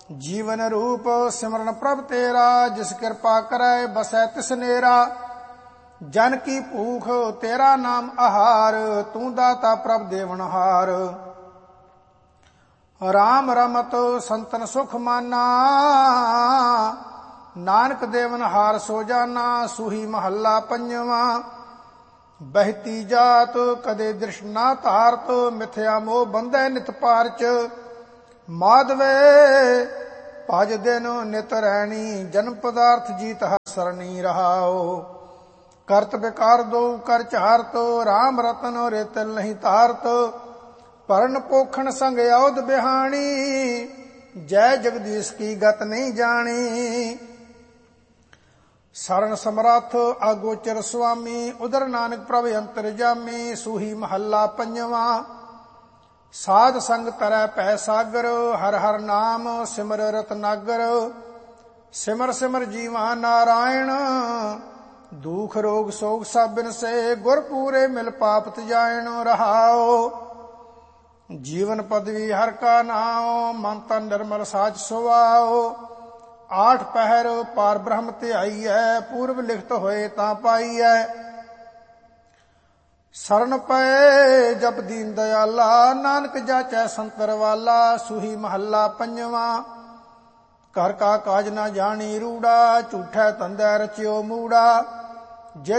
जीवन रूप सिमरन प्रभ तेरा, जिस कृपा करे बसै तिस नेरा। जन की भूख तेरा नाम आहार, तू दाता प्रभ देवनहार। राम रमत संतन सुख माना, नानक देवनहार सो जाना। सूही महला पंजवा। बहती जात कदे दृश ना तारत, मिथ्या मोह बंधै नित पारच। माधवे भज दिन नित रैनी, जन्म पदार्थ जीत हर सरनी रहाओ। करत विकार दो कर चारत, राम रतन रेतल नहीं तारत। भरण पोखण संग औध बिहानी, जय जगदीश की गत नहीं जानी। शरण समरथ आगोचर स्वामी, उदर नानक प्रभ अंतरजामी। सूही महला पंजवा। साध संग तरह पै सागर, हर हर नाम सिमर रतनागर। सिमर सिमर जीवा नारायण, दुख रोग सोग सब बिन से। गुर पूरे मिल पाप तजायण रहाओ। जीवन पदवी हर का नाओ, मन तन निर्मल साच सुवाओ। आठ पहर पार ब्रह्म ते आई है, पूर्व लिखत होए ता पाई है। शरण पए जप दीन दयाला, नानक जाचै संतर वाला। सूही महला पंजवा। घर का काज ना जानी रूड़ा, झूठै तंदै रचियो मूड़ा।